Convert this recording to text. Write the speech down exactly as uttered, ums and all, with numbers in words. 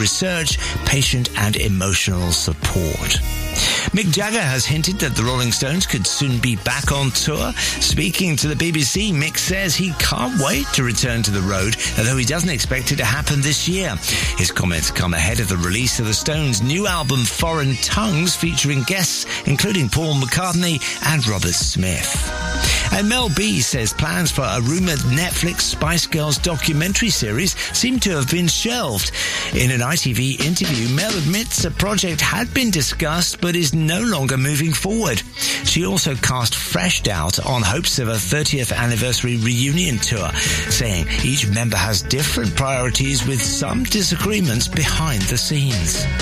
research, patient and emotional support. Mick Jagger has hinted that the Rolling Stones could soon be back on tour. Speaking to the B B C, Mick says he can't wait to return to the road, although he doesn't expect it to happen this year. His comments come ahead of the release of the Stones' new album Foreign Tongues, featuring guests including Paul McCartney and Robert Smith. And Mel B says plans for a rumoured Netflix Spice Girls documentary series seem to have been shelved. In an I T V interview, Mel admits a project had been discussed but is no longer moving forward. She also cast fresh doubt on hopes of a thirtieth anniversary reunion tour, saying each member has different priorities with some disagreements behind the scenes.